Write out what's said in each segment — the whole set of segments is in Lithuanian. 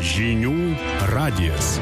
Žinių radijas.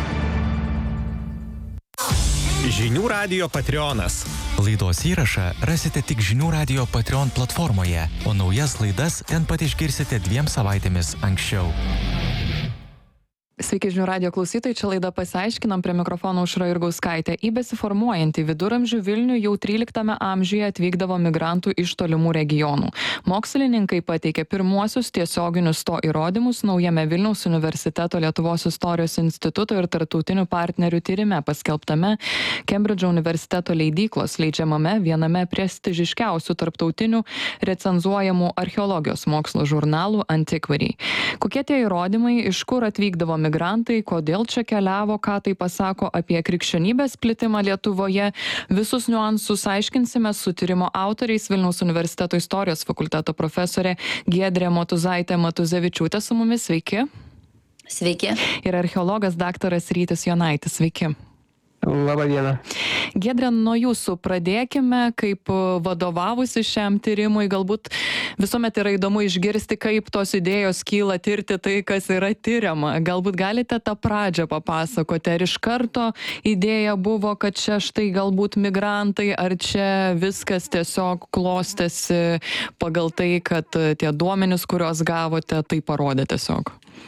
Žinių radijo Patreonas. Laidos įrašą rasite tik Žinių radijo Patreon platformoje, o naujas laidas ten pat išgirsite 2 savaitėmis anksčiau. Sveiki Žinių radijo klausytojai, čia laida Pasiaiškinam, prie mikrofono Aušra Jurgauskaitė. Į besiformuojantį viduramžių Vilnių jau 13 amžiuje atvykdavo migrantų iš tolimų regionų. Mokslininkai pateikė pirmuosius tiesioginius to įrodymus naujame Vilniaus universiteto Lietuvos istorijos instituto ir tarptautinių partnerių tyrime paskelbtame Kembridžo universiteto leidyklos leidžiamame viename prestižiškiausių tarptautinių recenzuojamų archeologijos mokslo žurnalų Antiquity. Kokie tie įrodymai, iš kur atvykdavo migrantai, kodėl čia keliavo, ką tai pasako apie krikščionybės plitimą Lietuvoje. Visus niuansus aiškinsime su tyrimo autoriais Vilniaus universiteto istorijos fakulteto profesorė Giedrė Motuzaitė Matuzevičiūtė su mumis. Sveiki. Sveiki. Ir archeologas daktaras Rytis Jonaitis. Sveiki. Labą dieną. Giedrė, nuo jūsų pradėkime, kaip vadovavusi šiam tyrimui. Galbūt visuomet yra įdomu išgirsti, kaip tos idėjos kyla tirti tai, kas yra tyriama. Galbūt galite tą pradžią papasakoti, ar iš karto idėja buvo, kad čia štai galbūt migrantai, ar čia viskas tiesiog klostėsi pagal tai, kad tie duomenys, kuriuos gavote, tai parodė tiesiog?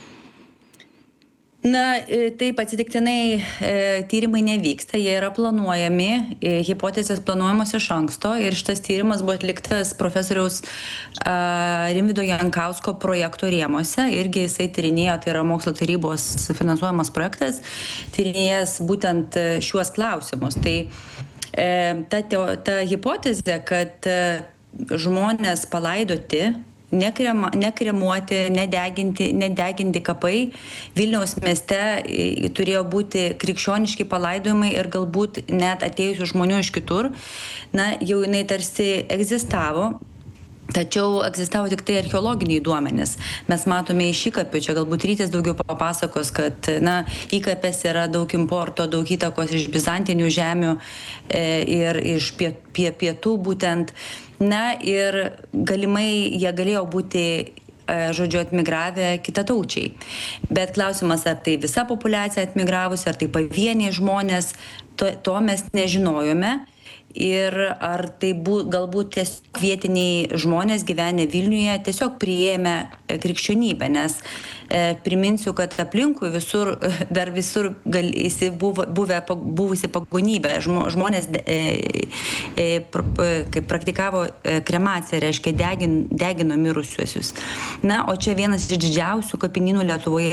Na, taip atsitiktinai tyrimai nevyksta, jie yra planuojami, hipotezės planuojamos iš anksto ir šitas tyrimas buvo atliktas profesoriaus Rimvydo Jankausko projekto rėmuose. Irgi jisai tyrinėjo, tai yra mokslo tarybos finansuojamas projektas, tyrinėjęs būtent šiuos klausimus. Tai ta hipotezė, kad žmonės palaidoti, nekremuoti, nedeginti kapai Vilniaus mieste turėjo būti krikščioniški palaidojimai ir galbūt net atėjusių žmonių iš kitur. Na, jau jinai tarsi egzistavo. Tačiau egzistavo tik tai archeologiniai duomenys. Mes matome iš įkapių, čia galbūt Rytis daugiau papasakos, kad įkapės yra daug importo, daug įtakos iš bizantinių žemių ir iš pietų būtent. Na ir galimai jie galėjo būti, žodžiu, atmigravę kitataučiai. Bet klausimas, ar tai visa populiacija atmigravusi, ar tai pavieniai žmonės, to mes nežinojome. Ir ar tai galbūt tiesiog vietiniai žmonės gyvenę Vilniuje tiesiog priėmė krikščionybę, nes priminsiu, kad aplinkui visur buvusi pagonybė. Žmonės kaip praktikavo kremaciją, reiškia degino mirusiuosius. Na, o čia vienas iš didžiausių kapinynų Lietuvoje